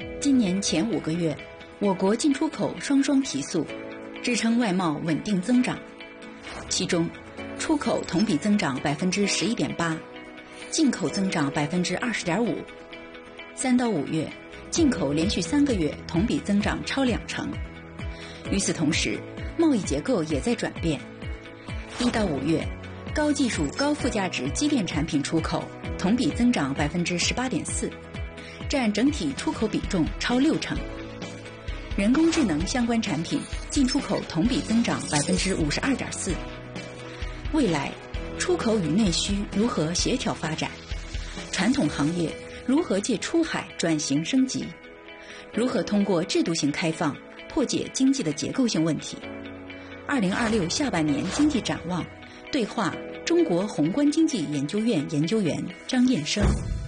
今年前5个月，我国进出口双双提速，支撑外贸稳定增长。其中，出口同比增长11.8%，进口增长20.5%。3到5月，进口连续3个月同比增长超2成。与此同时，贸易结构也在转变。1到5月，高技术高附加值机电产品出口同比增长18.4%，占整体出口比重超6成。人工智能相关产品进出口同比增长52.4%。未来，出口与内需如何协调发展？传统行业如何借出海转型升级？如何通过制度性开放破解经济的结构性问题？2026下半年经济展望，对话中国宏观经济研究院研究员张燕生。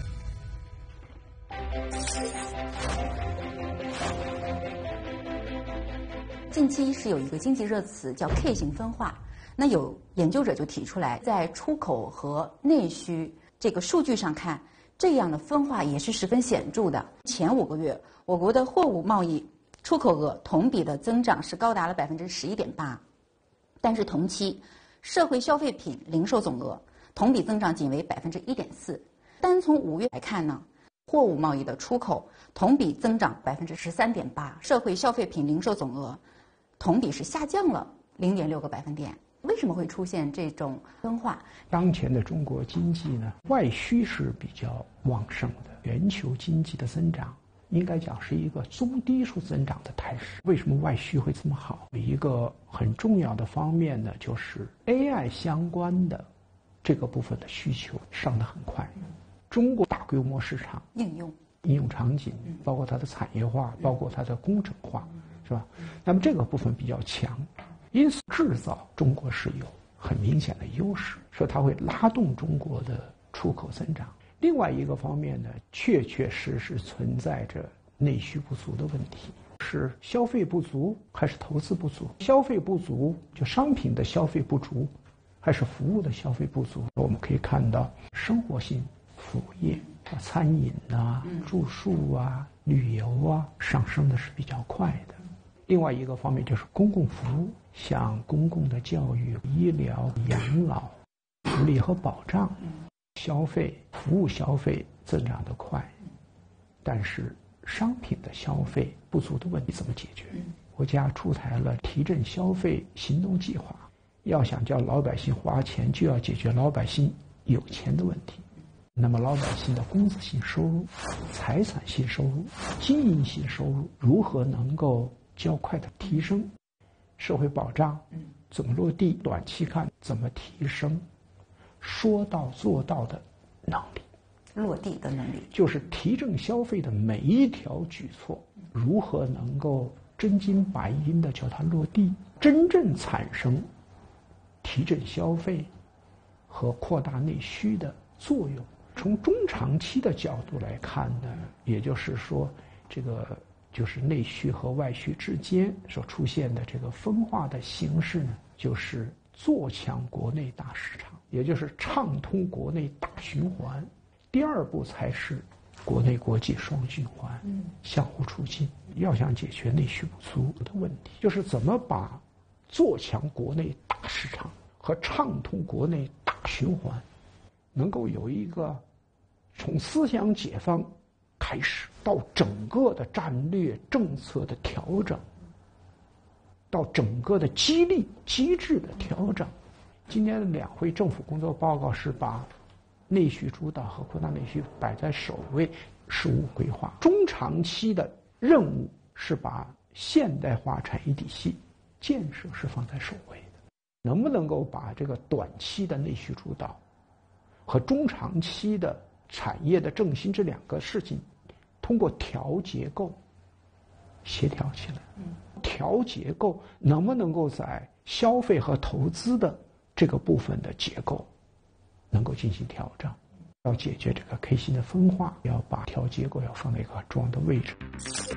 近期是有一个经济热词叫 K 型分化，那有研究者就提出来，在出口和内需这个数据上看，这样的分化也是十分显著的。前5个月，我国的货物贸易出口额同比的增长是高达了11.8%，但是同期社会消费品零售总额同比增长仅为1.4%。单从5月来看呢，货物贸易的出口同比增长13.8%，社会消费品零售总额同比是下降了0.6个百分点。为什么会出现这种分化？ 当前的中国经济呢，外需是比较旺盛的，全球经济的增长应该讲是一个中低速增长的态势。为什么外需会这么好？有一个很重要的方面呢，就是 AI 相关的这个部分的需求上得很快。中国大规模市场应用场景，包括它的产业化，包括它的工程化，是吧？那么这个部分比较强，因此制造中国是有很明显的优势，说它会拉动中国的出口增长。另外一个方面呢，确实存在着内需不足的问题，是消费不足还是投资不足？消费不足就商品的消费不足，还是服务的消费不足？我们可以看到生活性服务业餐饮啊、住宿啊、旅游啊上升的是比较快的。另外一个方面就是公共服务，像公共的教育、医疗、养老、福利和保障，消费、服务消费增长得快，但是商品的消费不足的问题怎么解决？国家出台了提振消费行动计划，要想叫老百姓花钱，就要解决老百姓有钱的问题。那么老百姓的工资性收入、财产性收入、经营性收入如何能够较快的提升？社会保障怎么落地？短期看怎么提升说到做到的能力？ 落地的能力， 就是提振消费的每一条举措如何能够真金白银的叫它落地，真正产生提振消费和扩大内需的作用。从中长期的角度来看呢，也就是说，这个就是内需和外需之间所出现的这个分化的形式呢，就是做强国内大市场，也就是畅通国内大循环。第二步才是国内国际双循环，相互促进。要想解决内需不足的问题，就是怎么把做强国内大市场和畅通国内大循环能够有一个从思想解放开始到整个的战略政策的调整，到整个的激励机制的调整。今年的两会政府工作报告是把内需主导和扩大内需摆在首位，实务规划。中长期的任务是把现代化产业体系建设是放在首位的。能不能够把这个短期的内需主导和中长期的产业的振兴这两个事情通过调结构协调起来？调结构能不能够在消费和投资的这个部分的结构能够进行调整？要解决这个 K 型的分化，要把调结构要放在一个很重要的位置。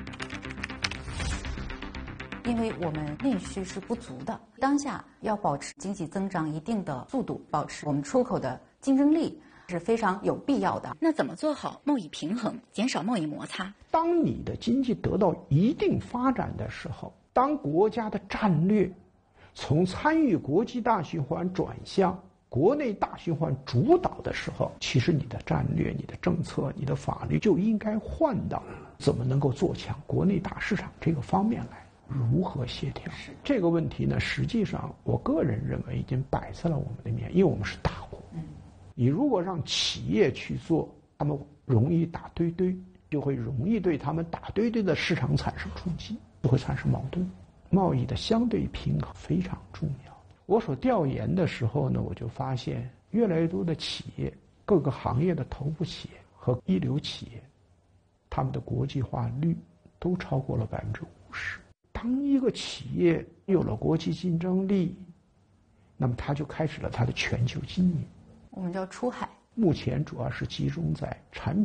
因为我们内需是不足的，当下要保持经济增长一定的速度，保持我们出口的竞争力， 是非常有必要的。那怎么做好贸易平衡，减少贸易摩擦？ 当你的经济得到一定发展的时候，当国家的战略从参与国际大循环转向国内大循环主导的时候，其实你的战略、你的政策、你的法律就应该换到怎么能够做强国内大市场这个方面来，如何协调。这个问题呢，实际上我个人认为已经摆在了我们的面，因为我们是大国。你如果让企业去做，他们容易打堆堆，就会容易对他们打堆堆的市场产生冲击，就会产生矛盾。贸易的相对平衡非常重要。我所调研的时候呢，我就发现越来越多的企业，各个行业的头部企业和一流企业，他们的国际化率都超过了50%。当一个企业有了国际竞争力，那么它就开始了它的全球经营， 我们叫出海。 目前主要是集中在产品